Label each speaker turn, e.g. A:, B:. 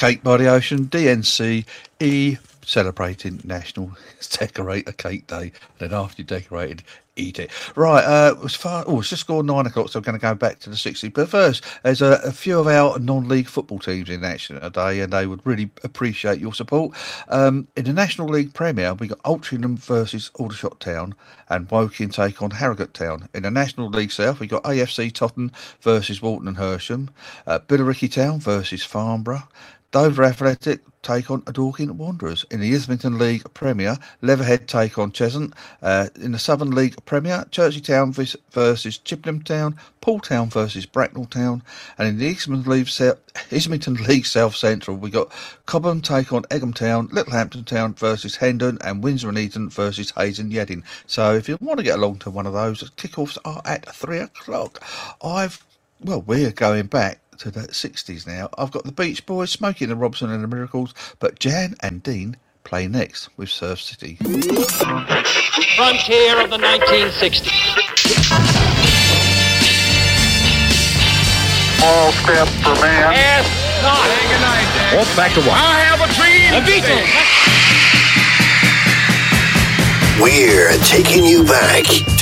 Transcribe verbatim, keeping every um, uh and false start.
A: Cake by the Ocean, D N C E, celebrating National Decorate a Cake Day. Then after you decorated, eat it. Right, uh, as far, oh, it's just scored nine o'clock, so I'm going to go back to the sixties. But first, there's a, a few of our non-league football teams in action today, and they would really appreciate your support. Um, in the National League Premier, we got Altrincham versus Aldershot Town, and Woking take on Harrogate Town. In the National League South, we got A F C Totton versus Walton and Hersham, uh, Billericay Town versus Farnborough, Dover Athletic take on Dorking Wanderers. In the Islington League Premier, Leatherhead take on Cheshunt. Uh, in the Southern League Premier, Chertsey Town versus Chippenham Town, Poole Town versus Bracknell Town. And in the Islington League South, Islington League South Central, we got Cobham take on Egham Town, Littlehampton Town versus Hendon, and Windsor and Eton versus Hayes and Yedding. So if you want to get along to one of those, kickoffs are at three o'clock. I've, well, we're going back to the sixties now. I've got the Beach Boys, Smokey and the Robson and the Miracles, but Jan and Dean play next with Surf City.
B: Frontier of the nineteen sixties.
C: All step for man.
B: Yes, not.
C: Hey, good night, Dad.
D: Off back to one.
C: I have a dream.
B: The Beatles.
E: We're taking you back to